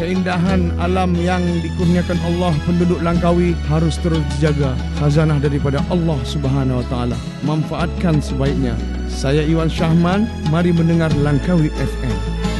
Keindahan alam yang dikurniakan Allah penduduk Langkawi harus terus dijaga. Khazanah daripada Allah Subhanahu Wa Taala. Manfaatkan sebaiknya. Saya Iwan Syahman, mari mendengar Langkawi FM.